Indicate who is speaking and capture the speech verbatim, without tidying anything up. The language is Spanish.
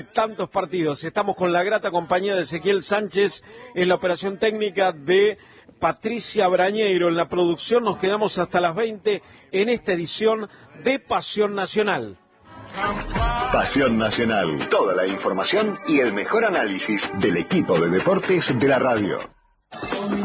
Speaker 1: Tantos partidos. Estamos con la grata compañía de Ezequiel Sánchez en la operación técnica, de Patricia Brañeiro en la producción. Nos quedamos hasta las veinte en esta edición de Pasión Nacional.
Speaker 2: Pasión Nacional. Toda la información y el mejor análisis del equipo de deportes de la radio.